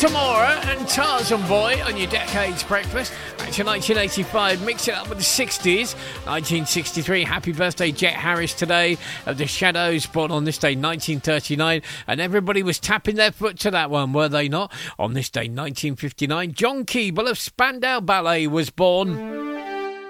Tamora and Tarzan Boy on your Decades Breakfast. Back to 1985, mix it up with the 60s. 1963, happy birthday Jet Harris today of the Shadows, born on this day 1939. And everybody was tapping their foot to that one, were they not? On this day 1959, John Keeble of Spandau Ballet was born.